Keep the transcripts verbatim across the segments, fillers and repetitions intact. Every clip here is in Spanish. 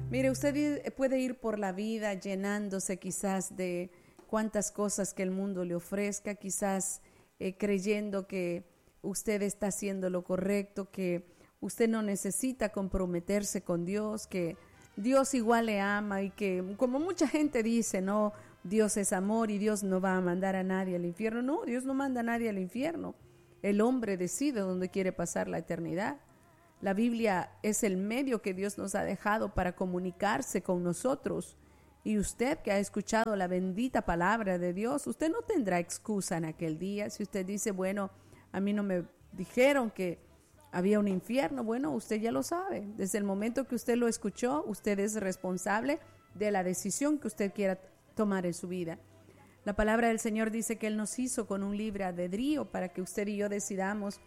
Mire, usted puede ir por la vida llenándose quizás de cuantas cosas que el mundo le ofrezca, quizás eh, creyendo que usted está haciendo lo correcto, que usted no necesita comprometerse con Dios, que Dios igual le ama y que, como mucha gente dice, no, Dios es amor y Dios no va a mandar a nadie al infierno. No, Dios no manda a nadie al infierno. El hombre decide dónde quiere pasar la eternidad. La Biblia es el medio que Dios nos ha dejado para comunicarse con nosotros. Y usted que ha escuchado la bendita palabra de Dios, usted no tendrá excusa en aquel día. Si usted dice, bueno, a mí no me dijeron que había un infierno, bueno, usted ya lo sabe. Desde el momento que usted lo escuchó, usted es responsable de la decisión que usted quiera tomar en su vida. La palabra del Señor dice que Él nos hizo con un libre albedrío para que usted y yo decidamos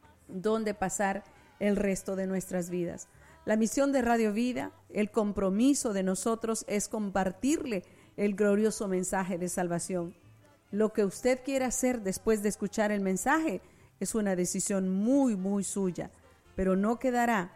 dónde pasar el resto de nuestras vidas. La misión de Radio Vida, el compromiso de nosotros es compartirle el glorioso mensaje de salvación. Lo que usted quiera hacer después de escuchar el mensaje es una decisión muy, muy suya, pero no quedará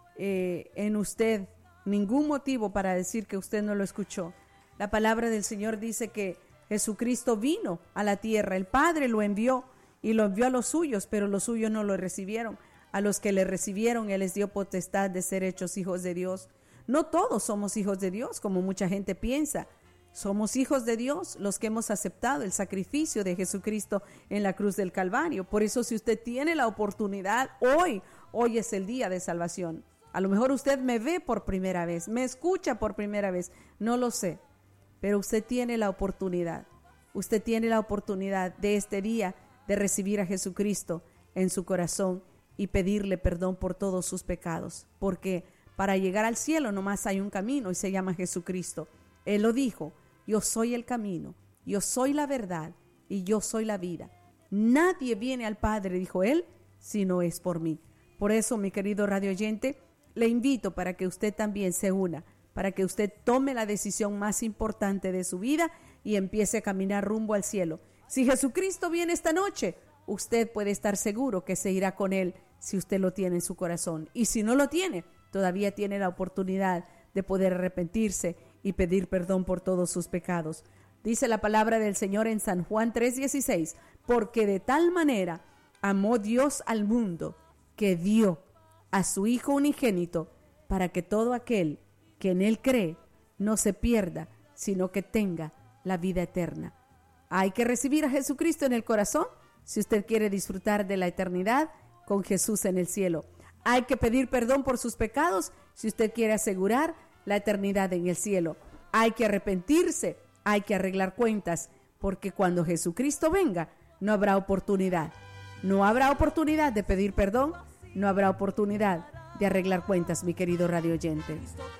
eh, en usted ningún motivo para decir que usted no lo escuchó. La palabra del Señor dice que Jesucristo vino a la tierra, el Padre lo envió y lo envió a los suyos, pero los suyos no lo recibieron. A los que le recibieron, Él les dio potestad de ser hechos hijos de Dios. No todos somos hijos de Dios, como mucha gente piensa. Somos hijos de Dios los que hemos aceptado el sacrificio de Jesucristo en la cruz del Calvario. Por eso, si usted tiene la oportunidad, hoy, hoy es el día de salvación. A lo mejor usted me ve por primera vez, me escucha por primera vez, no lo sé. Pero usted tiene la oportunidad, usted tiene la oportunidad de este día de recibir a Jesucristo en su corazón y pedirle perdón por todos sus pecados, porque para llegar al cielo nomás hay un camino y se llama Jesucristo. Él lo dijo, yo soy el camino, yo soy la verdad y yo soy la vida. Nadie viene al Padre, dijo Él, si no es por mí. Por eso, mi querido radio oyente, le invito para que usted también se una, para que usted tome la decisión más importante de su vida y empiece a caminar rumbo al cielo. Si Jesucristo viene esta noche, usted puede estar seguro que se irá con Él si usted lo tiene en su corazón. Y si no lo tiene, todavía tiene la oportunidad de poder arrepentirse y pedir perdón por todos sus pecados. Dice la palabra del Señor en San Juan tres dieciséis, porque de tal manera amó Dios al mundo que dio a su Hijo unigénito para que todo aquel que en Él cree no se pierda, sino que tenga la vida eterna. Hay que recibir a Jesucristo en el corazón si usted quiere disfrutar de la eternidad con Jesús en el cielo. Hay que pedir perdón por sus pecados si usted quiere asegurar la eternidad en el cielo. Hay que arrepentirse, hay que arreglar cuentas, porque cuando Jesucristo venga, no habrá oportunidad. No habrá oportunidad de pedir perdón, no habrá oportunidad de arreglar cuentas, mi querido radio oyente.